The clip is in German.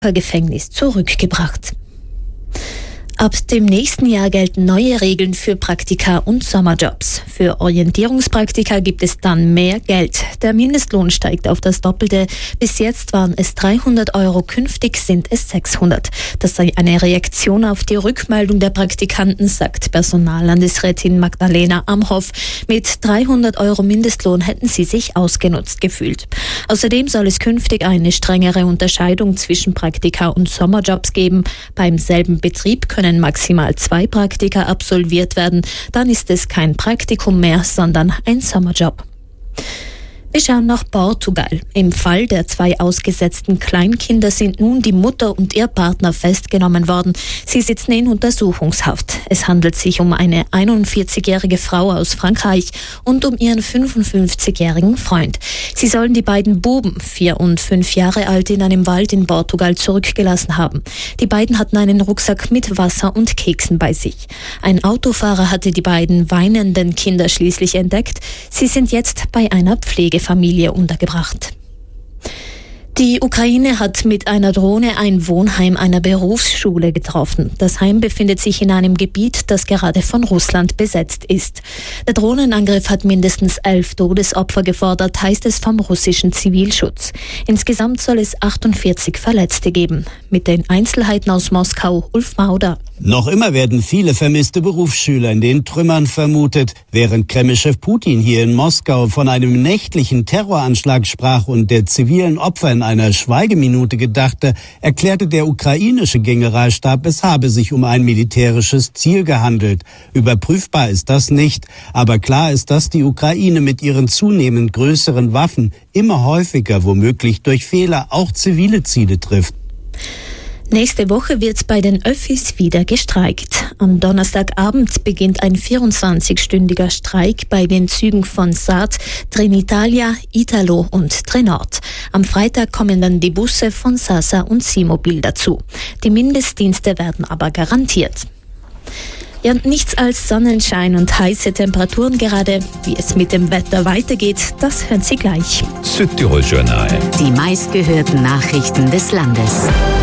Gefängnis zurückgebracht. Ab dem nächsten Jahr gelten neue Regeln für Praktika und Sommerjobs. Für Orientierungspraktika gibt es dann mehr Geld. Der Mindestlohn steigt auf das Doppelte. Bis jetzt waren es 300 Euro, künftig sind es 600. Das sei eine Reaktion auf die Rückmeldung der Praktikanten, sagt Personallandesrätin Magdalena Amhoff. Mit 300 Euro Mindestlohn hätten sie sich ausgenutzt gefühlt. Außerdem soll es künftig eine strengere Unterscheidung zwischen Praktika und Sommerjobs geben. Beim selben Betrieb können maximal 2 Praktika absolviert werden. Dann ist es kein Praktikum mehr, sondern ein Sommerjob. Wir schauen nach Portugal. Im Fall der 2 ausgesetzten Kleinkinder sind nun die Mutter und ihr Partner festgenommen worden. Sie sitzen in Untersuchungshaft. Es handelt sich um eine 41-jährige Frau aus Frankreich und um ihren 55-jährigen Freund. Sie sollen die beiden Buben, 4 und 5 Jahre alt, in einem Wald in Portugal zurückgelassen haben. Die beiden hatten einen Rucksack mit Wasser und Keksen bei sich. Ein Autofahrer hatte die beiden weinenden Kinder schließlich entdeckt. Sie sind jetzt bei einer Pflegefamilie untergebracht. Die Ukraine hat mit einer Drohne ein Wohnheim einer Berufsschule getroffen. Das Heim befindet sich in einem Gebiet, das gerade von Russland besetzt ist. Der Drohnenangriff hat mindestens 11 Todesopfer gefordert, heißt es vom russischen Zivilschutz. Insgesamt soll es 48 Verletzte geben. Mit den Einzelheiten aus Moskau, Ulf Mauder. Noch immer werden viele vermisste Berufsschüler in den Trümmern vermutet. Während Kremlchef Putin hier in Moskau von einem nächtlichen Terroranschlag sprach und der zivilen Opfer in einer Schweigeminute gedachte, erklärte der ukrainische Generalstab, es habe sich um ein militärisches Ziel gehandelt. Überprüfbar ist das nicht, aber klar ist, dass die Ukraine mit ihren zunehmend größeren Waffen immer häufiger, womöglich durch Fehler, auch zivile Ziele trifft. Nächste Woche wird bei den Öffis wieder gestreikt. Am Donnerstagabend beginnt ein 24-stündiger Streik bei den Zügen von SAT, Trenitalia, Italo und Trenord. Am Freitag kommen dann die Busse von Sasa und Simobil dazu. Die Mindestdienste werden aber garantiert. Ja, und nichts als Sonnenschein und heiße Temperaturen gerade. Wie es mit dem Wetter weitergeht, das hören Sie gleich. Südtirol Journal. Die meistgehörten Nachrichten des Landes.